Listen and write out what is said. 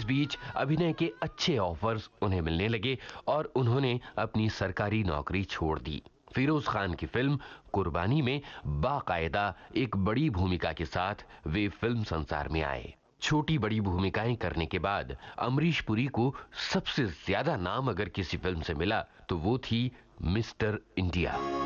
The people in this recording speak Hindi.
इस बीच अभिनय के अच्छे ऑफर्स उन्हें मिलने लगे और उन्होंने अपनी सरकारी नौकरी छोड़ दी। फिरोज खान की फिल्म कुर्बानी में बाकायदा एक बड़ी भूमिका के साथ वे फिल्म संसार में आए। छोटी बड़ी भूमिकाएं करने के बाद अमरीश पुरी को सबसे ज्यादा नाम अगर किसी फिल्म से मिला तो वो थी मिस्टर इंडिया।